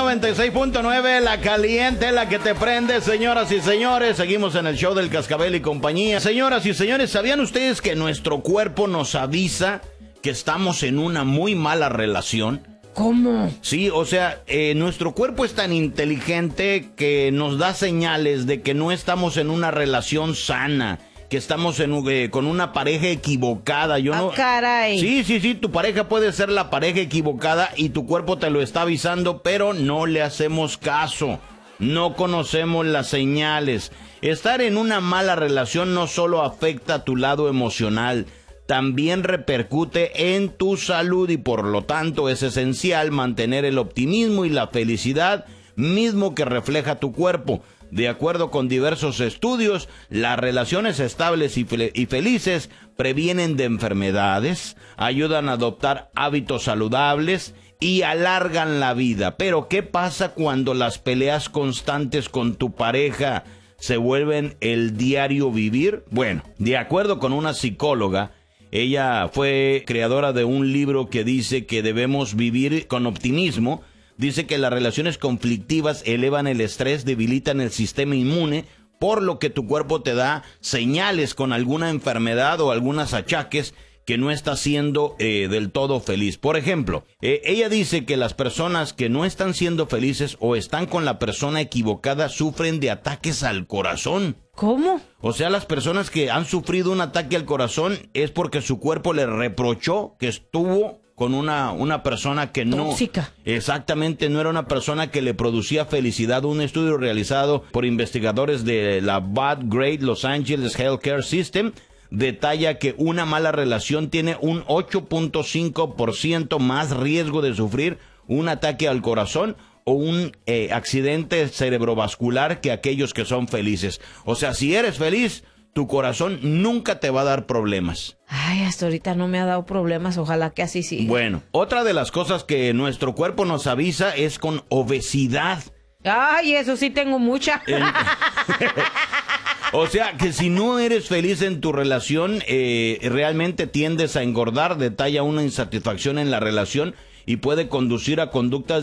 96.9, la caliente, la que te prende, señoras y señores. Seguimos en el show del Cascabel y compañía. Señoras y señores, ¿sabían ustedes que nuestro cuerpo nos avisa que estamos en una muy mala relación? ¿Cómo? Sí, o sea, nuestro cuerpo es tan inteligente que nos da señales de que no estamos en una relación sana, que estamos con una pareja equivocada. Caray. Sí, tu pareja puede ser la pareja equivocada y tu cuerpo te lo está avisando, pero no le hacemos caso. No conocemos las señales. Estar en una mala relación no solo afecta a tu lado emocional, también repercute en tu salud y por lo tanto es esencial mantener el optimismo y la felicidad mismo que refleja tu cuerpo. De acuerdo con diversos estudios, las relaciones estables y felices previenen de enfermedades, ayudan a adoptar hábitos saludables y alargan la vida. Pero ¿qué pasa cuando las peleas constantes con tu pareja se vuelven el diario vivir? Bueno, de acuerdo con una psicóloga, ella fue creadora de un libro que dice que debemos vivir con optimismo. Dice que las relaciones conflictivas elevan el estrés, debilitan el sistema inmune, por lo que tu cuerpo te da señales con alguna enfermedad o algunos achaques que no está siendo del todo feliz. Por ejemplo, ella dice que las personas que no están siendo felices o están con la persona equivocada sufren de ataques al corazón. ¿Cómo? O sea, las personas que han sufrido un ataque al corazón es porque su cuerpo le reprochó que estuvo con una persona que no... Tóxica. Exactamente, no era una persona que le producía felicidad. Un estudio realizado por investigadores de la Bad Grade Los Angeles Healthcare System detalla que una mala relación tiene un 8.5% más riesgo de sufrir un ataque al corazón o un accidente cerebrovascular que aquellos que son felices. O sea, si eres feliz, tu corazón nunca te va a dar problemas. Ay, hasta ahorita no me ha dado problemas, ojalá que así siga. Bueno, otra de las cosas que nuestro cuerpo nos avisa es con obesidad. Ay, eso sí tengo mucha. O sea, que si no eres feliz en tu relación, realmente tiendes a engordar, detalla una insatisfacción en la relación y puede conducir a conductas